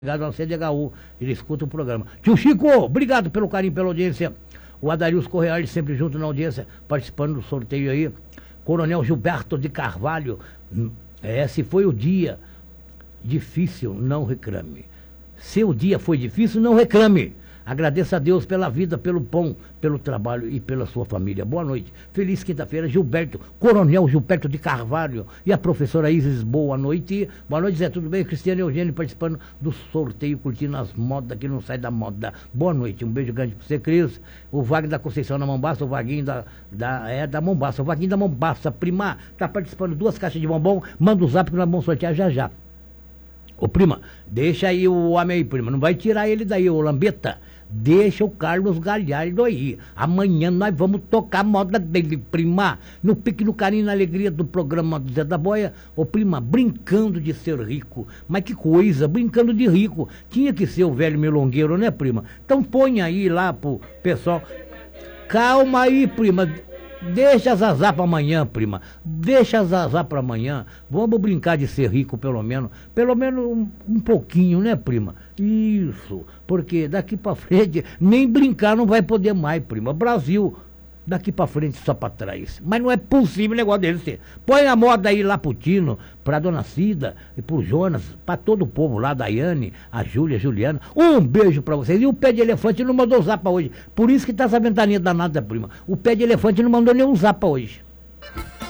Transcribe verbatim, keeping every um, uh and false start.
Ligado ao C D H U, ele escuta o programa. Tio Chico, obrigado pelo carinho, pela audiência. O Adarilson Correales sempre junto na audiência, participando do sorteio aí. Coronel Gilberto de Carvalho, é, se foi o dia difícil, não reclame. Se o dia foi difícil, não reclame. Agradeça a Deus pela vida, pelo pão, pelo trabalho e pela sua família. Boa noite. Feliz quinta-feira, Gilberto, Coronel Gilberto de Carvalho e a professora Isis, boa noite. Boa noite, Zé, tudo bem? Cristiano Eugênio participando do sorteio, curtindo as modas que não sai da moda. Boa noite, um beijo grande pra você, Cris. O Wagner da Conceição da Mombaça, o Vaguinho da, da, é, da Mombaça, o Vaguinho da Mombaça, prima, tá participando, duas caixas de bombom, manda o zap que nós vamos sortear já já. Ô prima, deixa aí o homem aí, prima, não vai tirar ele daí, ô Lambeta. Deixa o Carlos Galhardo aí. Amanhã nós vamos tocar a moda dele, prima. No pique, no carinho, na alegria do programa do Zé da Boia. Ô prima, brincando de ser rico. Mas que coisa, brincando de rico. Tinha que ser o velho melongueiro, né, prima? Então põe aí lá pro pessoal. Calma aí, prima. Deixa Zazá para amanhã, prima. Deixa Zazá para amanhã. Vamos brincar de ser rico, pelo menos. Pelo menos um, um pouquinho, né, prima? Isso. Porque daqui para frente, nem brincar não vai poder mais, prima. Brasil, daqui para frente só para trás. Mas não é possível o negócio dele ser. Põe a moda aí lá pro Tino, pra Dona Cida e pro Jonas, pra todo o povo lá, Daiane, a Júlia, a Juliana. Um beijo pra vocês. E o pé de elefante não mandou zapa hoje. Por isso que tá essa ventania danada, prima. O pé de elefante não mandou nenhum zapa hoje.